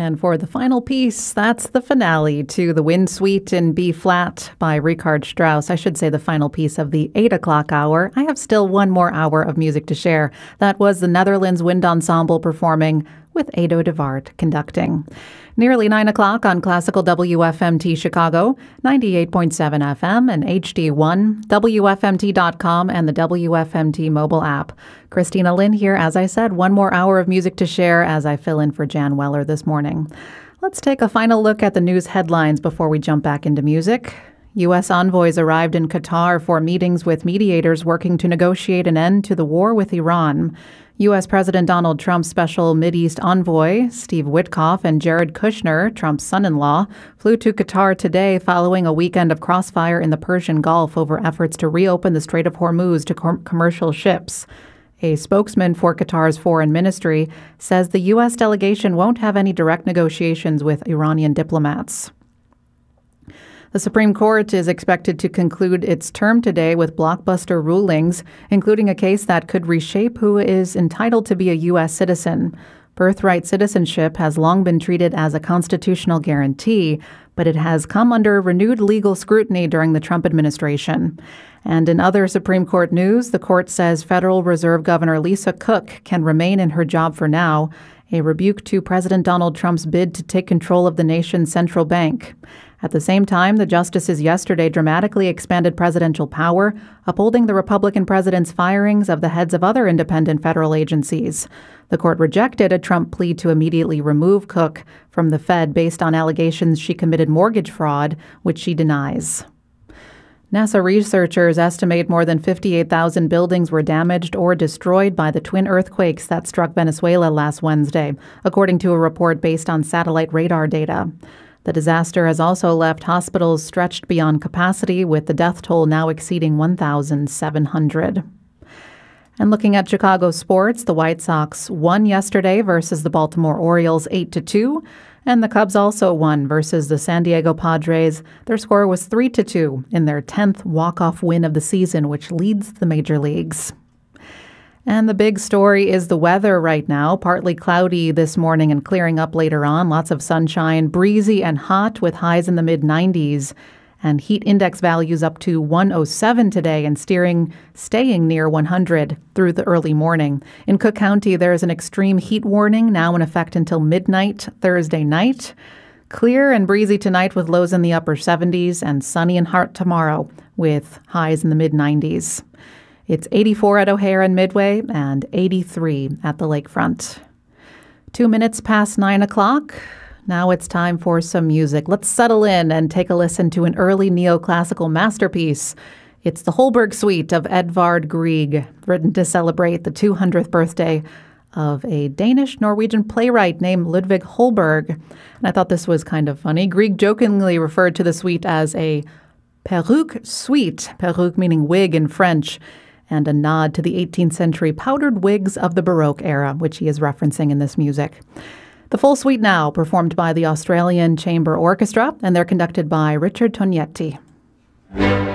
And for the final piece, that's the finale to the Wind Suite in B-flat by Richard Strauss. I should say the final piece of the 8 o'clock hour. I have still one more hour of music to share. That was the Netherlands Wind Ensemble performing with Edo de Waard conducting. Nearly 9 o'clock on Classical WFMT Chicago, 98.7 FM and HD1, WFMT.com and the WFMT mobile app. Christina Lynn here. As I said, one more hour of music to share as I fill in for Jan Weller this morning. Let's take a final look at the news headlines before we jump back into music. U.S. envoys arrived in Qatar for meetings with mediators working to negotiate an end to the war with Iran. U.S. President Donald Trump's special Mideast envoy, Steve Witkoff, and Jared Kushner, Trump's son-in-law, flew to Qatar today following a weekend of crossfire in the Persian Gulf over efforts to reopen the Strait of Hormuz to commercial ships. A spokesman for Qatar's foreign ministry says the U.S. delegation won't have any direct negotiations with Iranian diplomats. The Supreme Court is expected to conclude its term today with blockbuster rulings, including a case that could reshape who is entitled to be a U.S. citizen. Birthright citizenship has long been treated as a constitutional guarantee, but it has come under renewed legal scrutiny during the Trump administration. And in other Supreme Court news, the court says Federal Reserve Governor Lisa Cook can remain in her job for now, a rebuke to President Donald Trump's bid to take control of the nation's central bank. At the same time, the justices yesterday dramatically expanded presidential power, upholding the Republican president's firings of the heads of other independent federal agencies. The court rejected a Trump plea to immediately remove Cook from the Fed based on allegations she committed mortgage fraud, which she denies. NASA researchers estimate more than 58,000 buildings were damaged or destroyed by the twin earthquakes that struck Venezuela last Wednesday, according to a report based on satellite radar data. The disaster has also left hospitals stretched beyond capacity, with the death toll now exceeding 1,700. And looking at Chicago sports, the White Sox won yesterday versus the Baltimore Orioles 8-2, and the Cubs also won versus the San Diego Padres. Their score was 3-2 in their 10th walk-off win of the season, which leads the major leagues. And the big story is the weather right now. Partly cloudy this morning and clearing up later on. Lots of sunshine, breezy and hot with highs in the mid-90s. And heat index values up to 107 today and staying near 100 through the early morning. In Cook County, there is an extreme heat warning now in effect until midnight Thursday night. Clear and breezy tonight with lows in the upper 70s and sunny and hot tomorrow with highs in the mid-90s. It's 84 at O'Hare and Midway and 83 at the lakefront. 2 minutes past 9 o'clock. Now it's time for some music. Let's settle in and take a listen to an early neoclassical masterpiece. It's the Holberg Suite of Edvard Grieg, written to celebrate the 200th birthday of a Danish-Norwegian playwright named Ludvig Holberg. And I thought this was kind of funny. Grieg jokingly referred to the suite as a perruque suite, perruque meaning wig in French, and a nod to the 18th century powdered wigs of the Baroque era, which he is referencing in this music. The full suite now, performed by the Australian Chamber Orchestra, and they're conducted by Richard Tognetti.